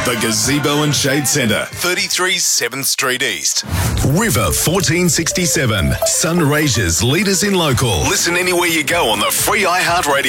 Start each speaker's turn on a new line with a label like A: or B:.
A: The Gazebo and Shade Centre, 33 7th Street East. River 1467. Sunraysia's leaders in local. Listen anywhere you go on the free iHeartRadio